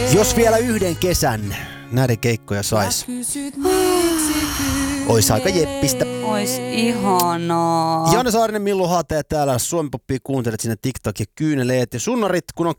Jos vielä yhden kesän näiden keikkoja sais, ois aika jeppistä. Ois ihanaa. Janne Saarinen, Millu Hate täällä Suomi Poppia kuuntelet sinne TikTok ja kyyneleet ja sunnarit, kun on